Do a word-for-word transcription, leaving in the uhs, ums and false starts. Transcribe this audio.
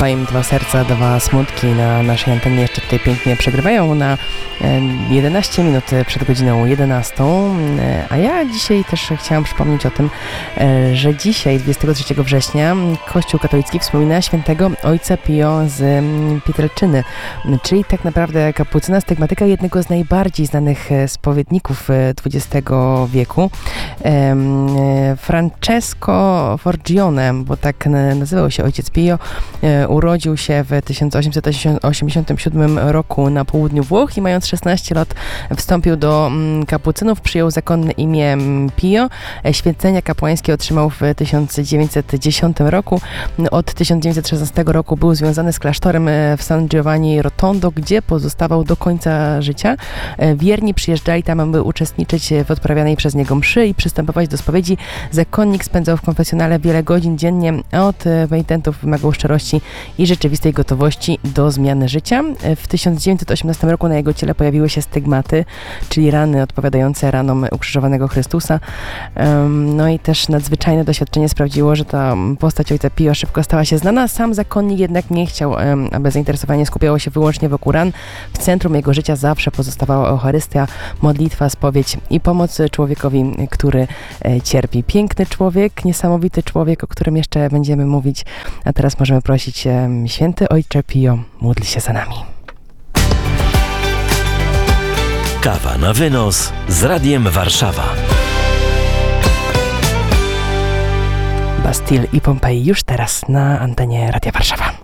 Dwa im dwa serca, dwa smutki na naszej antenie jeszcze tutaj pięknie przegrywają na jedenaście minut przed godziną jedenastą, a ja dzisiaj też chciałam przypomnieć o tym, że dzisiaj, dwudziestego trzeciego września, Kościół katolicki wspomina świętego ojca Pio z Pietrelczyny, czyli tak naprawdę kapucyna stygmatyka, jednego z najbardziej znanych spowiedników dwudziestego wieku. Francesco Forgione, bo tak nazywał się ojciec Pio, urodził się w tysiąc osiemset osiemdziesiątym siódmym roku na południu Włoch i mając szesnaście lat wstąpił do kapucynów, przyjął zakonne imię Pio. Święcenia kapłańskie otrzymał w tysiąc dziewięćset dziesiątym roku. Od tysiąc dziewięćset szesnastego roku był związany z klasztorem w San Giovanni Rotondo, gdzie pozostawał do końca życia. Wierni przyjeżdżali tam, aby uczestniczyć w odprawianej przez niego mszy i przystępować do spowiedzi. Zakonnik spędzał w konfesjonale wiele godzin dziennie, a od penitentów wymagał szczerości i rzeczywistej gotowości do zmiany życia. W tysiąc dziewięćset osiemnastym roku na jego ciele pojawiły się stygmaty, czyli rany odpowiadające ranom ukrzyżowanego Chrystusa. No i też nadzwyczajne doświadczenie sprawdziło, że ta postać ojca Pio szybko stała się znana. Sam zakonnik jednak nie chciał, aby zainteresowanie skupiało się wyłącznie wokół ran. W centrum jego życia zawsze pozostawała Eucharystia, modlitwa, spowiedź i pomoc człowiekowi, który cierpi. Piękny człowiek, niesamowity człowiek, o którym jeszcze będziemy mówić. A teraz możemy prosić święty ojcze Pio, módl się za nami. Kawa na wynos z Radiem Warszawa. Bastille i Pompeii już teraz na antenie Radia Warszawa.